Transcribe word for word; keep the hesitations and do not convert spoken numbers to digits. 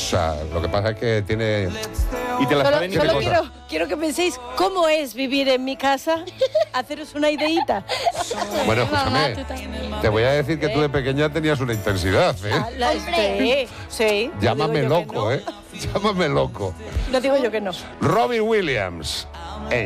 sea, lo que pasa es que tiene... Y te la Solo, saben y solo te quiero, quiero que penséis cómo es vivir en mi casa, haceros una ideita. Bueno, Mamá, escúchame, tú también. te voy a decir que tú de pequeña tenías una intensidad, ¿eh? Ah, la- sí, sí. No Llámame digo yo que loco, no. ¿eh? Llámame loco. No digo yo que no. Robbie Williams.